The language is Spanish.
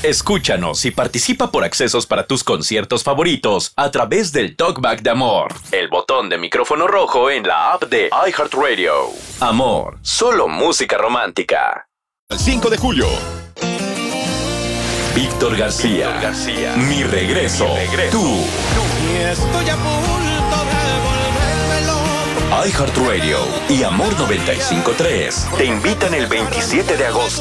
Escúchanos y participa por accesos para tus conciertos favoritos a través del Talkback de Amor, el botón de micrófono rojo en la app de iHeartRadio. Amor, solo música romántica. El 5 de julio. Víctor García, Mi regreso, tú. Y estoy a punto de volverme loco. iHeartRadio y Amor 95.3 te invitan el 27 de agosto